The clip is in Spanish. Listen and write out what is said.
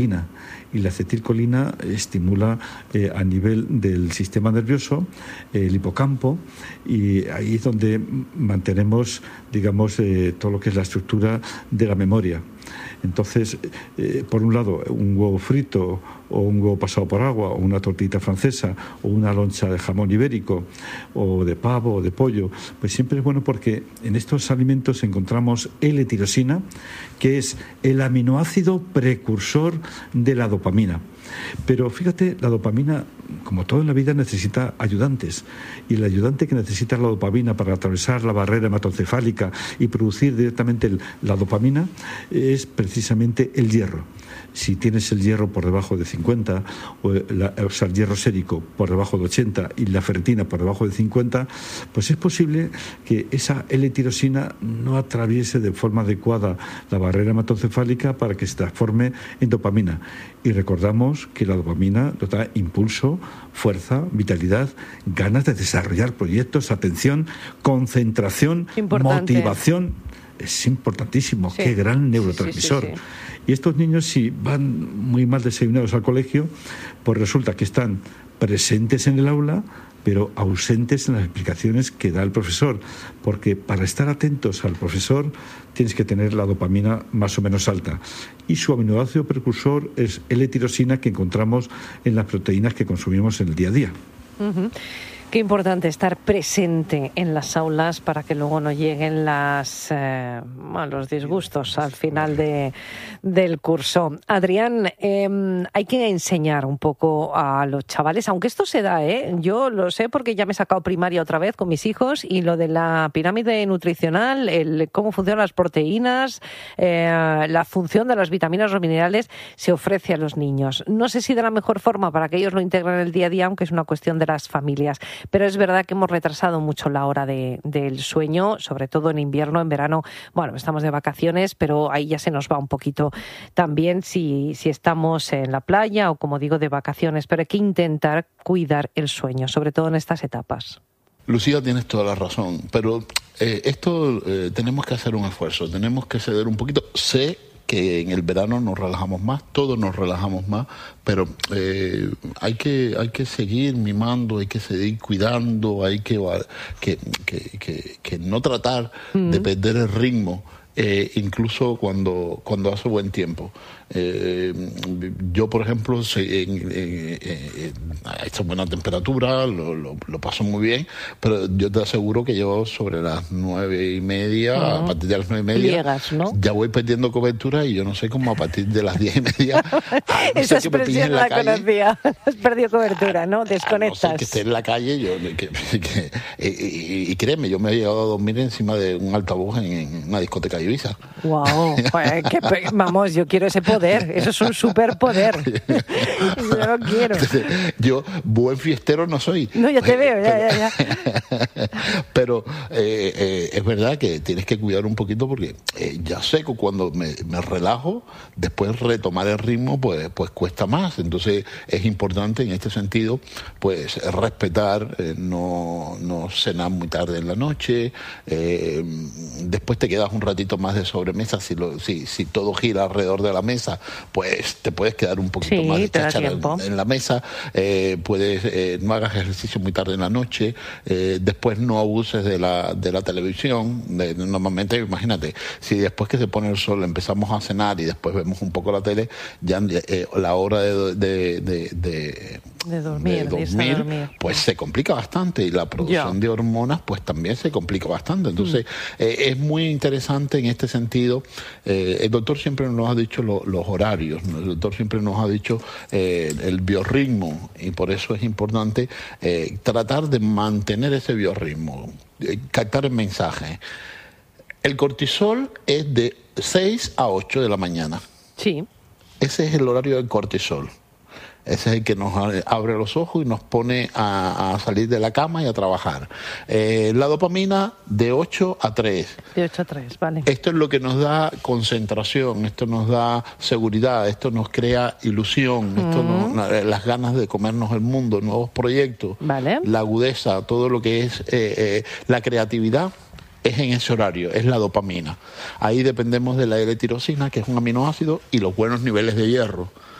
y la acetilcolina estimula a nivel del sistema nervioso el hipocampo, y ahí es donde mantenemos, digamos, todo lo que es la estructura de la memoria. Entonces, por un lado, un huevo frito o un huevo pasado por agua o una tortilla francesa o una loncha de jamón ibérico o de pavo o de pollo, pues siempre es bueno, porque en estos alimentos encontramos L-tirosina, que es el aminoácido precursor de la dopamina. Pero fíjate, la dopamina, como todo en la vida, necesita ayudantes, y el ayudante que necesita la dopamina para atravesar la barrera hematoencefálica y producir directamente la dopamina es precisamente el hierro. Si tienes el hierro por debajo de 50, o sea, el hierro sérico por debajo de 80 y la ferritina por debajo de 50, pues es posible que esa L-tirosina no atraviese de forma adecuada la barrera hematoencefálica para que se transforme en dopamina. Y recordamos que la dopamina nos da impulso, fuerza, vitalidad, ganas de desarrollar proyectos, atención, concentración, motivación. Es importantísimo, sí. Qué gran neurotransmisor. Sí. Y estos niños, si van muy mal desayunados al colegio, pues resulta que están presentes en el aula, pero ausentes en las explicaciones que da el profesor, porque para estar atentos al profesor tienes que tener la dopamina más o menos alta, y su aminoácido precursor es L-tirosina, que encontramos en las proteínas que consumimos en el día a día. Uh-huh. Qué importante estar presente en las aulas para que luego no lleguen los disgustos al final del curso. Adrián, hay que enseñar un poco a los chavales, aunque esto se da, yo lo sé porque ya me he sacado primaria otra vez con mis hijos, y lo de la pirámide nutricional, cómo funcionan las proteínas, la función de las vitaminas o minerales se ofrece a los niños. No sé si de la mejor forma para que ellos lo integren en el día a día, aunque es una cuestión de las familias. Pero es verdad que hemos retrasado mucho la hora del sueño, sobre todo en invierno. En verano, bueno, estamos de vacaciones, pero ahí ya se nos va un poquito también si estamos en la playa o, como digo, de vacaciones. Pero hay que intentar cuidar el sueño, sobre todo en estas etapas. Lucía, tienes toda la razón, pero esto tenemos que hacer un esfuerzo, tenemos que ceder un poquito. Sé que en el verano nos relajamos más, todos nos relajamos más, pero hay que seguir mimando, hay que seguir cuidando, hay que no tratar de perder el ritmo, incluso cuando hace buen tiempo. Yo, por ejemplo, a esta buena temperatura lo paso muy bien, pero yo te aseguro que yo sobre las 9:30, a partir de las 9:30, llegas, ¿no? Ya voy perdiendo cobertura, y yo no sé cómo a partir de las 10:30. Esa expresión la conocía. Has perdido cobertura, ¿no? Desconectas. No sé, que esté en la calle, y créeme, yo me he llegado a dormir encima de un altavoz en una discoteca de Ibiza. Wow, vamos, yo quiero ese poder. Eso es un superpoder. Yo lo quiero. Entonces, yo buen fiestero no soy. No, ya te veo, ya. Pero es verdad que tienes que cuidar un poquito, porque ya sé que cuando me relajo, después retomar el ritmo pues cuesta más. Entonces es importante en este sentido pues respetar, no cenar muy tarde en la noche, después te quedas un ratito más de sobremesa. Si todo gira alrededor de la mesa, pues te puedes quedar un poquito más de cháchara en la mesa, no hagas ejercicio muy tarde en la noche, después no abuses de la televisión. Normalmente, imagínate, si después que se pone el sol empezamos a cenar y después vemos un poco la tele, ya la hora de dormir, pues se complica bastante, y la producción de hormonas pues también se complica bastante. Entonces es muy interesante en este sentido. El doctor siempre nos ha dicho los horarios, ¿no? El doctor siempre nos ha dicho el biorritmo, y por eso es importante tratar de mantener ese biorritmo, captar el mensaje. El cortisol es de 6 a 8 de la mañana. Sí. Ese es el horario del cortisol. Ese es el que nos abre los ojos y nos pone a salir de la cama y a trabajar. La dopamina de 8 a 3. De 8 a 3, vale. Esto es lo que nos da concentración, esto nos da seguridad, esto nos crea ilusión, las ganas de comernos el mundo, nuevos proyectos, vale. La agudeza, todo lo que es la creatividad. es en ese horario, es la dopamina. Ahí dependemos de la L-tirosina, que es un aminoácido, y los buenos niveles de hierro.